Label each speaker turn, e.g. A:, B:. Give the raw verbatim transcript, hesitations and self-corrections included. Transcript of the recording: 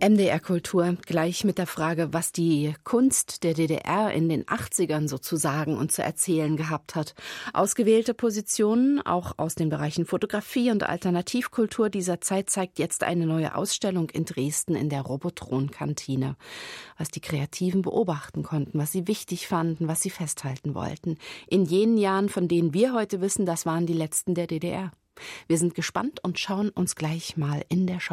A: M D R Kultur, gleich mit der Frage, was die Kunst der D D R in den achtzigern so zu sagen und zu erzählen gehabt hat. Ausgewählte Positionen, auch aus den Bereichen Fotografie und Alternativkultur dieser Zeit, zeigt jetzt eine neue Ausstellung in Dresden in der Robotron-Kantine. Was die Kreativen beobachten konnten, was sie wichtig fanden, was sie festhalten wollten. In jenen Jahren, von denen wir heute wissen, das waren die letzten der D D R. Wir sind gespannt und schauen uns gleich mal in der Show